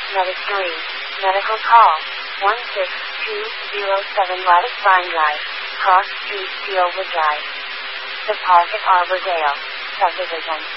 Medicary. Medical call. 16207 Lattice Vine Drive. Cross Street, Seowood Drive. The Park at Arbordale. Subdivision.